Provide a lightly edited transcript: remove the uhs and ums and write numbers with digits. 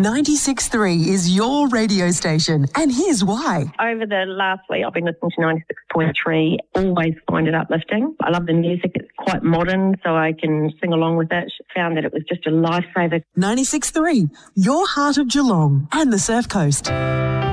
96.3 is your radio station, and here's why. Over the last week, I've been listening to 96.3, always find it uplifting. I love the music. It's quite modern, so I can sing along with it. Found that it was just a lifesaver. 96.3, your heart of Geelong and the Surf Coast.